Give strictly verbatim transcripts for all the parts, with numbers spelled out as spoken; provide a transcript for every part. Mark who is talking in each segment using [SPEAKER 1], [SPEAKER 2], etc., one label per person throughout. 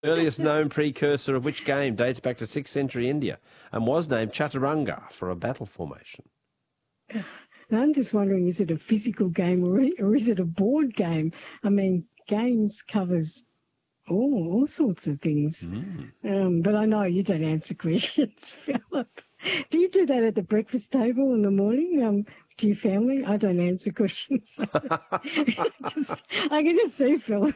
[SPEAKER 1] Earliest known precursor of which game dates back to sixth century India and was named Chaturanga for a battle formation?
[SPEAKER 2] I'm just wondering, is it a physical game or, or is it a board game? I mean, games covers all, all sorts of things. Mm. Um, but I know you don't answer questions, Philip. Do you do that at the breakfast table in the morning um, to your family? I don't answer questions. just, I can just see Philip.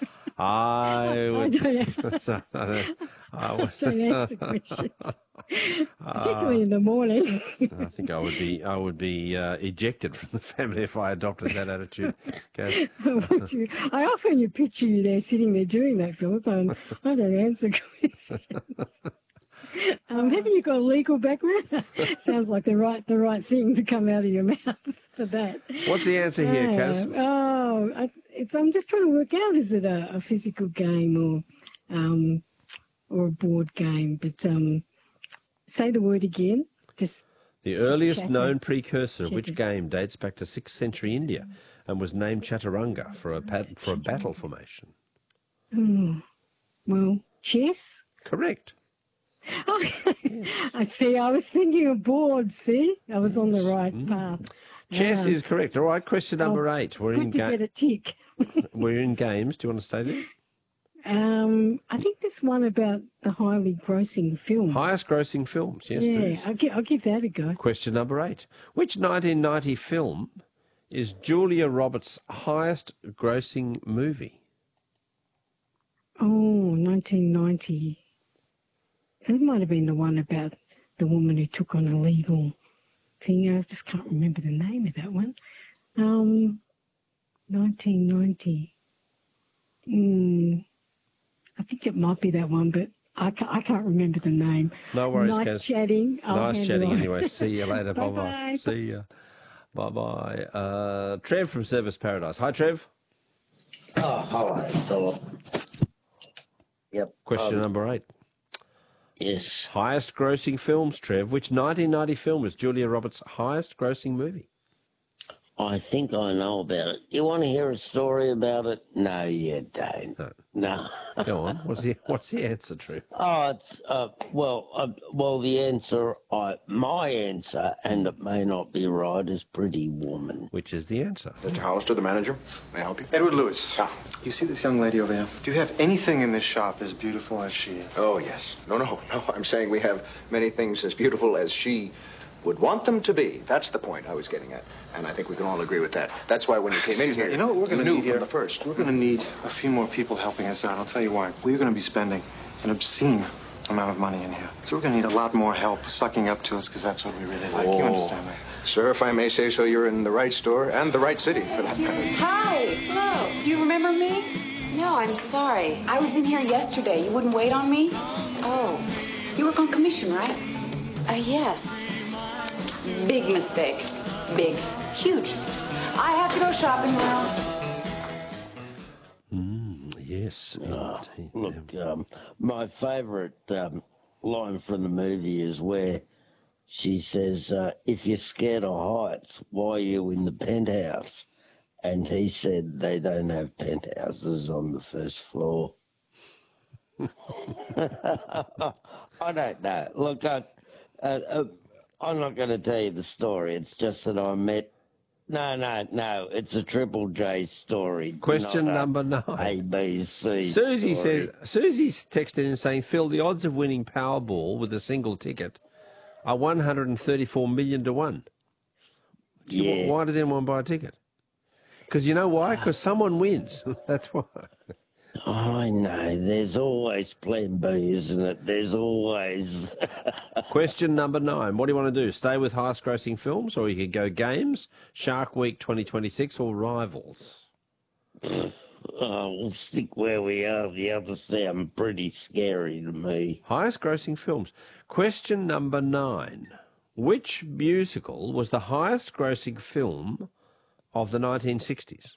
[SPEAKER 1] I would.
[SPEAKER 2] I don't, I would, don't answer questions, particularly uh, in the morning.
[SPEAKER 1] I think I would be. I would be uh, ejected from the family if I adopted that attitude.
[SPEAKER 2] you, I often you picture you there sitting there doing that, Philip. And I don't answer questions. Um, haven't you got a legal background? Sounds like the right the right thing to come out of your mouth for that.
[SPEAKER 1] What's the answer here, Kaz?
[SPEAKER 2] Uh, oh, I, it's, I'm just trying to work out, is it a, a physical game or um, or a board game? But um, say the word again. Just
[SPEAKER 1] the earliest chatter. known precursor of which game dates back to sixth century India and was named Chaturanga for a pat, for a battle formation.
[SPEAKER 2] Oh, well, chess?
[SPEAKER 1] Correct.
[SPEAKER 2] Oh, I see. I was thinking of boards. See, I was on the right
[SPEAKER 1] mm.
[SPEAKER 2] path.
[SPEAKER 1] Chess
[SPEAKER 2] uh,
[SPEAKER 1] is correct. All right. Question number
[SPEAKER 2] oh,
[SPEAKER 1] eight. We're in
[SPEAKER 2] ga- get a tick.
[SPEAKER 1] We're in games. Do you want to stay there?
[SPEAKER 2] Um, I think this one about the highly grossing film.
[SPEAKER 1] Highest grossing films. Yes.
[SPEAKER 2] Yeah, I'll give, I'll give that a go.
[SPEAKER 1] Question number eight. Which nineteen ninety film is Julia Roberts' highest grossing movie?
[SPEAKER 2] Oh, nineteen ninety. It might have been the one about the woman who took on a legal thing. I just can't remember the name of that one. Um, nineteen ninety. Mm, I think it might be that one, but I can't, I can't remember the name.
[SPEAKER 1] No worries,
[SPEAKER 2] Nice
[SPEAKER 1] Kaz.
[SPEAKER 2] chatting.
[SPEAKER 1] Nice chatting anyway. See you later.
[SPEAKER 2] Bye-bye.
[SPEAKER 1] Bye-bye. See you. Bye-bye. Uh, Trev from Service Paradise. Hi, Trev.
[SPEAKER 3] Oh, hello, Philip. Yep.
[SPEAKER 1] Question
[SPEAKER 3] um,
[SPEAKER 1] number eight.
[SPEAKER 3] Yes.
[SPEAKER 1] Highest grossing films, Trev. Which nineteen ninety film was Julia Roberts' highest grossing movie?
[SPEAKER 3] I think I know about it. You want to hear a story about it? No, you don't.
[SPEAKER 1] No.
[SPEAKER 3] No.
[SPEAKER 1] Go on. What's the What's the answer, Trev?
[SPEAKER 3] Oh, it's uh, well, uh, well, the answer, I my answer, and it may not be right, is Pretty Woman.
[SPEAKER 1] Which is the answer?
[SPEAKER 4] Mister Hollister, the manager. May I help you?
[SPEAKER 5] Edward Lewis.
[SPEAKER 4] Ah.
[SPEAKER 5] You see this young lady over there? Do you have anything in this shop as beautiful as she is?
[SPEAKER 4] Oh, yes. No, no, no. I'm saying we have many things as beautiful as she would want them to be. That's the point I was getting at. And I think we can all agree with that. That's why when you came in here,
[SPEAKER 5] you know what we're going to
[SPEAKER 4] knew
[SPEAKER 5] need
[SPEAKER 4] from
[SPEAKER 5] here?
[SPEAKER 4] the first.
[SPEAKER 5] We're going to need a few more people helping us out. I'll tell you why. We're going to be spending an obscene amount of money in here. So we're going to need a lot more help sucking up to us because that's what we really like.
[SPEAKER 4] Oh.
[SPEAKER 5] You understand that?
[SPEAKER 4] Sir, if I may say so, you're in the right store and the right city for that kind of thing.
[SPEAKER 6] Hi. Hello. Do you remember me? No, I'm sorry. I was in here yesterday. You wouldn't wait on me? Oh. You work on commission, right? Uh, yes. Big mistake. Big. Huge. I have to go shopping now.
[SPEAKER 1] Mm, yes.
[SPEAKER 3] Oh, look, um, my favourite um, line from the movie is where she says, uh, if you're scared of heights, why are you in the penthouse? And he said they don't have penthouses on the first floor. I don't know. Look, I, uh, uh, I'm not going to tell you the story. It's just that I met... No, no, no. It's a Triple J story.
[SPEAKER 1] Question number nine.
[SPEAKER 3] A, B, C
[SPEAKER 1] Susie
[SPEAKER 3] story.
[SPEAKER 1] says, Susie's texted in saying, Phil, the odds of winning Powerball with a single ticket are one hundred thirty-four million to one. Do you-
[SPEAKER 3] Yeah.
[SPEAKER 1] Why does anyone buy a ticket? Because you know why? Because someone wins. That's why.
[SPEAKER 3] I know. There's always plan B, isn't it? There's always...
[SPEAKER 1] Question number nine. What do you want to do? Stay with highest grossing films, or you could go games, Shark Week twenty twenty-six, or Rivals?
[SPEAKER 3] Oh, we'll stick where we are. The others sound pretty scary to me.
[SPEAKER 1] Highest grossing films. Question number nine. Which musical was the highest grossing film of the nineteen sixties?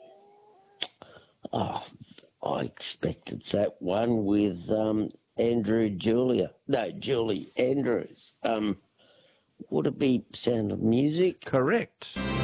[SPEAKER 3] Oh, I expect it's that one with um, Andrew Julia. No, Julie Andrews. Um, would it be Sound of Music?
[SPEAKER 1] Correct.